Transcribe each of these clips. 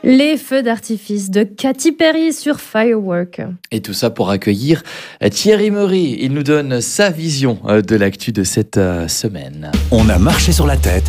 Les feux d'artifice de Katy Perry sur Firework. Et tout ça pour accueillir Thierry Meury. Il nous donne sa vision de l'actu de cette semaine. On a marché sur la tête.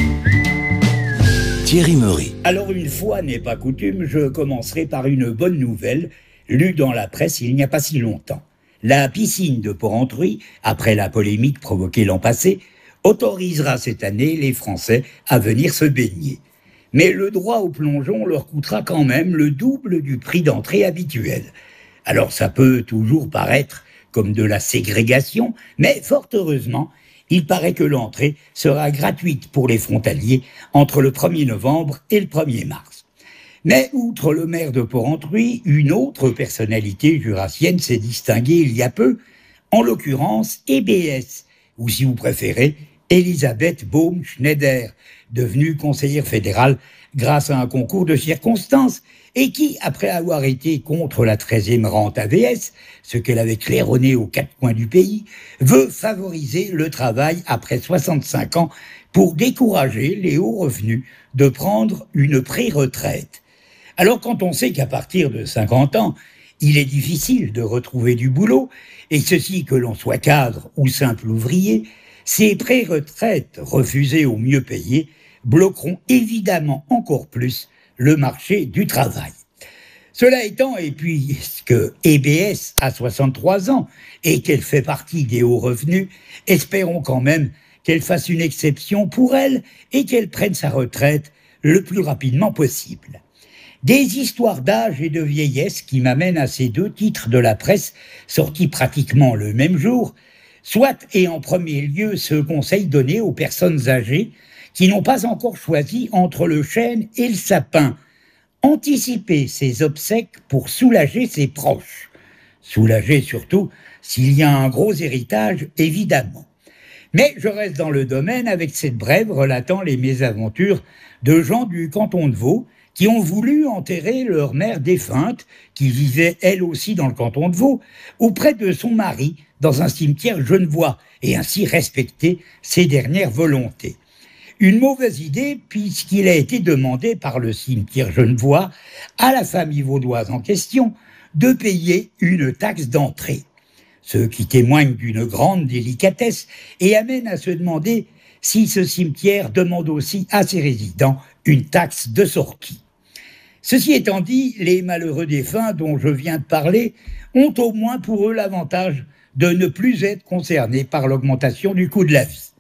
Thierry Meury. Alors une fois n'est pas coutume, je commencerai par une bonne nouvelle, lue dans la presse il n'y a pas si longtemps. La piscine de Porrentruy, après la polémique provoquée l'an passé, autorisera cette année les Français à venir se baigner. Mais le droit au plongeon leur coûtera quand même le double du prix d'entrée habituel. Alors ça peut toujours paraître comme de la ségrégation, mais fort heureusement, il paraît que l'entrée sera gratuite pour les frontaliers entre le 1er novembre et le 1er mars. Mais outre le maire de Porrentruy, une autre personnalité jurassienne s'est distinguée il y a peu, en l'occurrence EBS, ou si vous préférez, Elisabeth Baum-Schneider, devenue conseillère fédérale grâce à un concours de circonstances et qui, après avoir été contre la 13e rente AVS, ce qu'elle avait claironné aux quatre coins du pays, veut favoriser le travail après 65 ans pour décourager les hauts revenus de prendre une pré-retraite. Alors quand on sait qu'à partir de 50 ans, il est difficile de retrouver du boulot, et ceci que l'on soit cadre ou simple ouvrier, ces pré-retraites refusées aux mieux payés bloqueront évidemment encore plus le marché du travail. Cela étant, et puisque EBS a 63 ans et qu'elle fait partie des hauts revenus, espérons quand même qu'elle fasse une exception pour elle et qu'elle prenne sa retraite le plus rapidement possible. Des histoires d'âge et de vieillesse qui m'amènent à ces deux titres de la presse sortis pratiquement le même jour, soit et en premier lieu ce conseil donné aux personnes âgées qui n'ont pas encore choisi entre le chêne et le sapin. Anticiper ses obsèques pour soulager ses proches. Soulager surtout s'il y a un gros héritage, évidemment. Mais je reste dans le domaine avec cette brève relatant les mésaventures de gens du canton de Vaud qui ont voulu enterrer leur mère défunte, qui vivait elle aussi dans le canton de Vaud, auprès de son mari, dans un cimetière genevois, et ainsi respecter ses dernières volontés. Une mauvaise idée, puisqu'il a été demandé par le cimetière genevois à la famille vaudoise en question de payer une taxe d'entrée. Ce qui témoigne d'une grande délicatesse et amène à se demander si ce cimetière demande aussi à ses résidents une taxe de sortie. Ceci étant dit, les malheureux défunts dont je viens de parler ont au moins pour eux l'avantage de ne plus être concernés par l'augmentation du coût de la vie.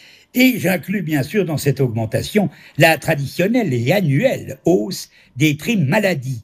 Et j'inclus bien sûr dans cette augmentation la traditionnelle et annuelle hausse des primes maladie.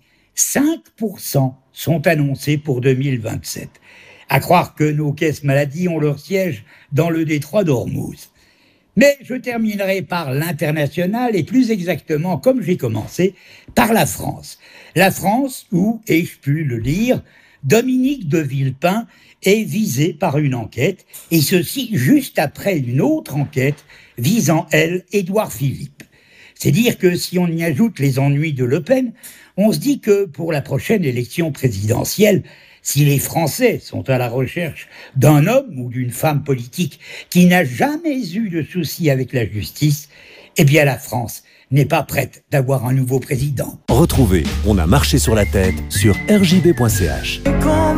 5% sont annoncés pour 2027. À croire que nos caisses maladie ont leur siège dans le détroit d'Ormuz. Mais je terminerai par l'international et plus exactement, comme j'ai commencé, par la France. La France où, ai-je pu le lire, Dominique de Villepin est visée par une enquête, et ceci juste après une autre enquête visant, elle, Édouard Philippe. C'est dire que si on y ajoute les ennuis de Le Pen, on se dit que pour la prochaine élection présidentielle, si les Français sont à la recherche d'un homme ou d'une femme politique qui n'a jamais eu de soucis avec la justice, eh bien la France n'est pas prête d'avoir un nouveau président. Retrouvez On a marché sur la tête sur rjb.ch.